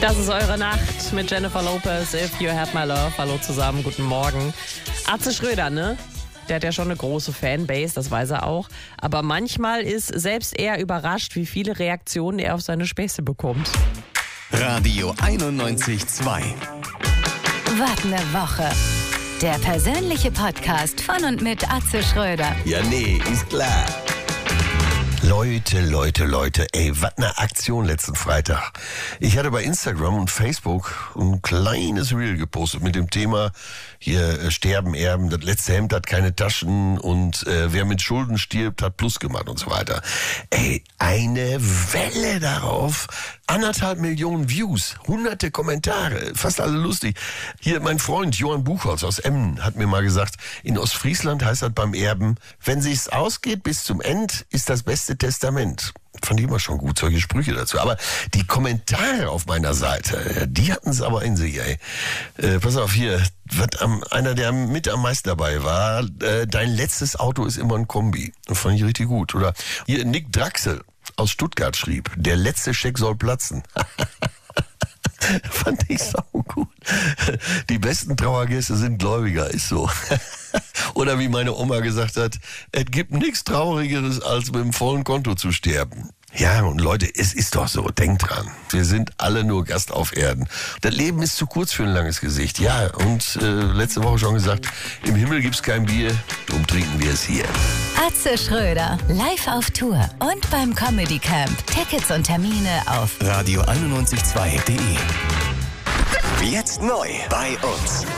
Das ist eure Nacht mit Jennifer Lopez, If You Had My Love. Hallo zusammen, guten Morgen. Atze Schröder, ne? Der hat ja schon eine große Fanbase, das weiß er auch. Aber manchmal ist selbst er überrascht, wie viele Reaktionen er auf seine Späße bekommt. Radio 91,2. Wart eine Woche. Der persönliche Podcast von und mit Atze Schröder. Ja, nee, ist klar. Leute, ey, was eine Aktion letzten Freitag. Ich hatte bei Instagram und Facebook ein kleines Reel gepostet mit dem Thema hier Sterben, Erben, das letzte Hemd hat keine Taschen und wer mit Schulden stirbt, hat Plus gemacht und so weiter. Ey, eine Welle darauf, 1,5 Millionen Views, hunderte Kommentare, fast alle lustig. Hier mein Freund Johann Buchholz aus Emmen hat mir mal gesagt, in Ostfriesland heißt das beim Erben, wenn sich's ausgeht bis zum End, ist das beste Testament. Fand ich immer schon gut, solche Sprüche dazu. Aber die Kommentare auf meiner Seite, die hatten es aber in sich, ey. Pass auf hier, einer, der mit am meisten dabei war, dein letztes Auto ist immer ein Kombi. Das fand ich richtig gut. Oder hier Nick Draxel aus Stuttgart schrieb, der letzte Scheck soll platzen. Fand ich saugut. Die besten Trauergäste sind Gläubiger, ist so. Oder wie meine Oma gesagt hat, es gibt nichts Traurigeres, als mit dem vollen Konto zu sterben. Ja, und Leute, es ist doch so, denkt dran. Wir sind alle nur Gast auf Erden. Das Leben ist zu kurz für ein langes Gesicht. Ja, und letzte Woche schon gesagt, im Himmel gibt's kein Bier, drum trinken wir es hier. Atze Schröder, live auf Tour und beim Comedy Camp. Tickets und Termine auf Radio 91,2.de. Jetzt neu bei uns.